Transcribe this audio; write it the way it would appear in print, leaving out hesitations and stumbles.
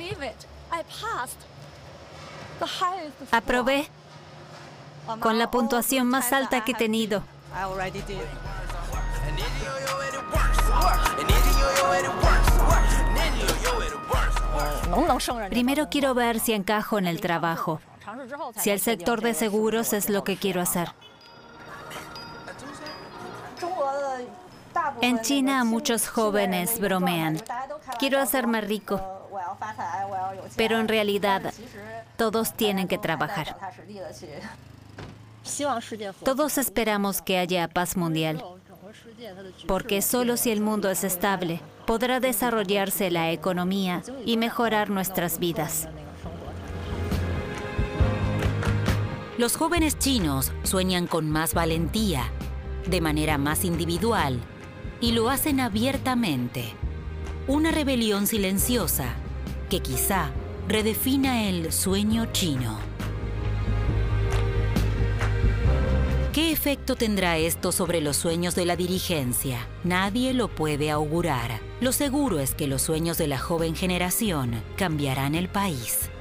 Aprobé con la puntuación más alta que he tenido. Primero quiero ver si encajo en el trabajo, si el sector de seguros es lo que quiero hacer. En China muchos jóvenes bromean. Quiero hacerme rico. Pero en realidad, todos tienen que trabajar. Todos esperamos que haya paz mundial, porque solo si el mundo es estable, podrá desarrollarse la economía y mejorar nuestras vidas. Los jóvenes chinos sueñan con más valentía, de manera más individual, y lo hacen abiertamente. Una rebelión silenciosa que quizá redefina el sueño chino. ¿Qué efecto tendrá esto sobre los sueños de la dirigencia? Nadie lo puede augurar. Lo seguro es que los sueños de la joven generación cambiarán el país.